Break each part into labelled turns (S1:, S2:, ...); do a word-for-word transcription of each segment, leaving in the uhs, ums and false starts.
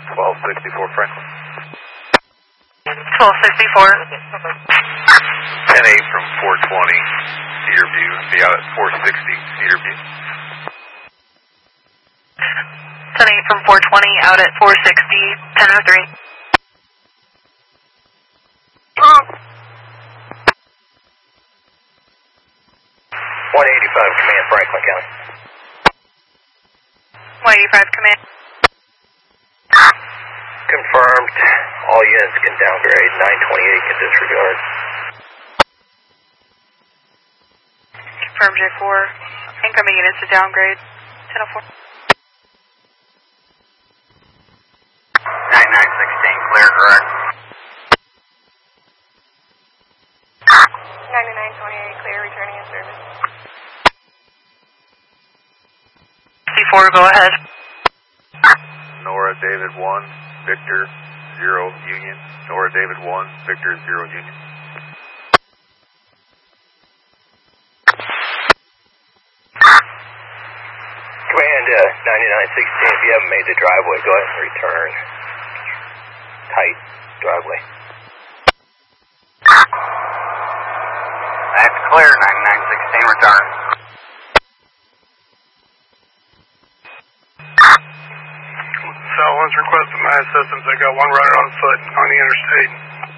S1: twelve sixty-four Franklin.
S2: twelve sixty-four.
S1: ten eight from four twenty Cedar View. Be out at four sixty Cedar View.
S2: ten eight from four twenty out at four sixty, ten oh three.
S3: one eighty-five Command, Franklin County.
S2: one eighty-five Command.
S3: Confirmed. All units can downgrade. nine twenty-eight can disregard.
S2: Confirmed J four. Incoming units to downgrade. ten oh four.
S3: ninety-nine sixteen, clear, correct.
S4: ninety-nine twenty-eight, clear, returning in service.
S2: C four, go ahead.
S1: Nora David one, Victor zero Union. Nora David one, Victor zero Union.
S3: Command, uh, ninety-nine sixteen, if you haven't made the driveway, go ahead and return. Tight driveway. That's clear, ninety-nine sixteen, return.
S5: Someone's requesting my assistance. I got one rider on foot on the interstate.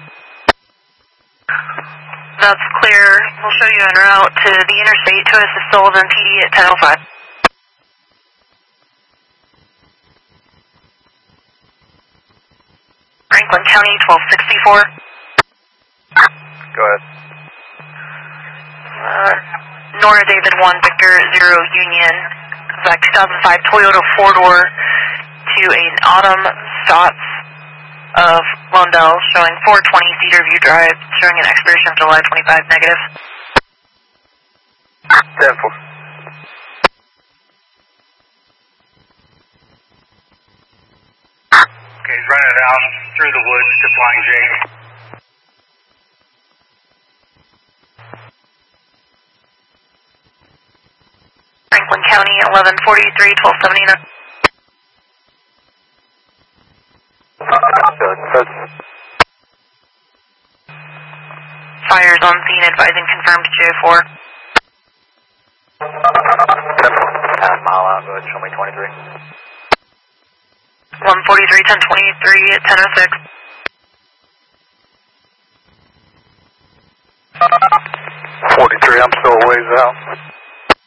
S2: That's clear. We'll show you en route to the interstate to assist Sullivan P D at ten oh five. Franklin County, twelve sixty-four.
S1: Go ahead.
S2: Uh, Nora David one, Victor zero Union. That two thousand five Toyota four-door to an Autumn Stotts of Londell, showing four twenty Cedar View Drive, showing an expiration of July twenty-fifth, negative.
S1: ten four.
S3: Okay, he's running it out through the woods to Flying J.
S2: Franklin County, eleven forty-three, twelve seventy-nine. Fires on scene, advising confirmed J four.
S1: ten mile out, go ahead, show me twenty-three.
S2: one forty-three, ten twenty-three at ten oh six.
S1: forty-three, I'm still a ways out.